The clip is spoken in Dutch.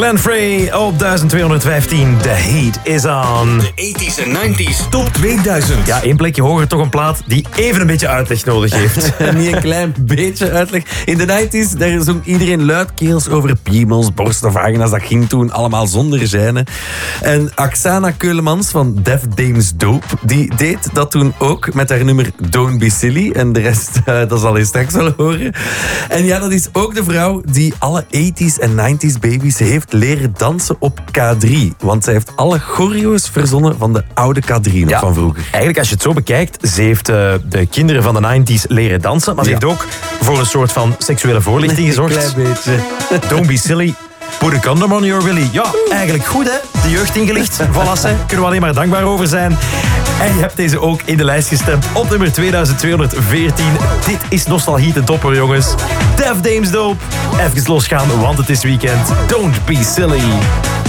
Glenn Frey op 1215. The Heat is on. De 80s en 90s Top 2000. Ja, één plekje hoger, toch een plaat die even een beetje uitleg nodig heeft. Niet een klein beetje uitleg. In de 90s, daar zong iedereen luidkeels over piemels, borstenvagina's. Dat ging toen allemaal zonder gêne. En Oksana Keulemans van Def Dames Dope, die deed dat toen ook met haar nummer Don't Be Silly. En de rest, dat zal je straks wel horen. En ja, dat is ook de vrouw die alle 80s en 90s baby's heeft leren dansen op K3. Want zij heeft alle choreo's verzonnen van de oude K3 nog van vroeger. Eigenlijk, als je het zo bekijkt, ze heeft de kinderen van de 90s leren dansen, maar ze heeft ook voor een soort van seksuele voorlichting gezorgd. Een klein beetje. Don't be silly. Put a condom on your willy. Ja, eigenlijk goed, hè? De jeugd ingelicht. Voilà, hè. Kunnen we alleen maar dankbaar over zijn. En je hebt deze ook in de lijst gestemd op nummer 2214. Dit is nostalgie te topper, jongens. Def Dames Dope. Even losgaan, want het is weekend. Don't be silly.